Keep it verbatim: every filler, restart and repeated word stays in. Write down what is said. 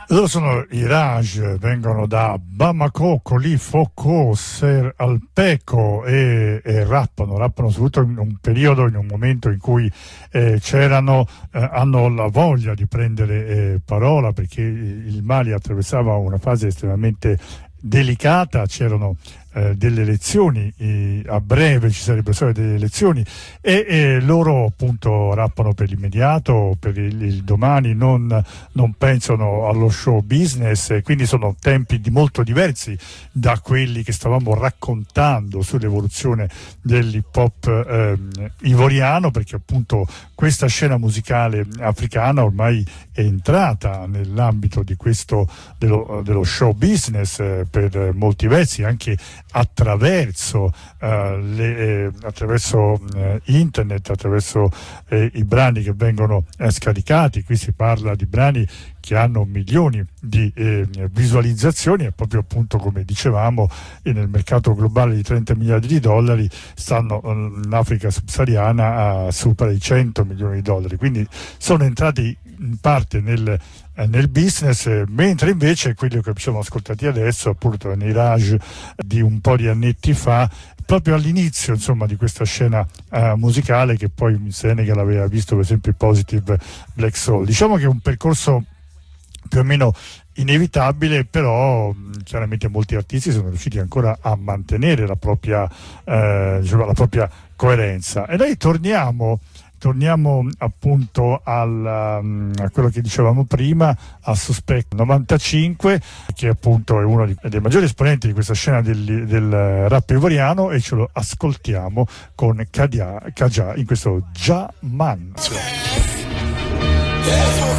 Loro sono i Raj, vengono da Bamako, Koli, Foko, Ser Alpeco e, e rappano, rappano soprattutto in un periodo, in un momento in cui eh, c'erano, eh, hanno la voglia di prendere eh, parola, perché il Mali attraversava una fase estremamente delicata, c'erano eh, delle elezioni, eh, a breve ci sarebbero state delle elezioni e, e loro appunto rappano per l'immediato, per il, il domani, non, non pensano allo show business, e quindi sono tempi di molto diversi da quelli che stavamo raccontando sull'evoluzione dell'hip hop eh, ivoriano, perché appunto questa scena musicale africana ormai è entrata nell'ambito di questo dello, dello show business eh, per molti versi, anche attraverso eh, le, eh, attraverso eh, internet, attraverso eh, i brani che vengono eh, scaricati. Qui si parla di brani che hanno milioni di eh, visualizzazioni, e proprio appunto, come dicevamo, nel mercato globale di trenta miliardi di dollari stanno in Africa subsahariana a supera i cento milioni di dollari, quindi sono entrati in parte nel, eh, nel business, eh, mentre invece quello che ci siamo ascoltati adesso, appunto nei Raj di un po' di annetti fa, proprio all'inizio insomma di questa scena uh, musicale, che poi in Senegal aveva visto per esempio il Positive Black Soul. Diciamo che è un percorso più o meno inevitabile, però mh, chiaramente molti artisti sono riusciti ancora a mantenere la propria, eh, diciamo, la propria coerenza. E noi torniamo Torniamo appunto al, um, a quello che dicevamo prima, a Suspect novantacinque, che appunto è uno di, dei maggiori esponenti di questa scena del, del rap ivoriano, e ce lo ascoltiamo con Kadia, Kaja in questo Jah Man.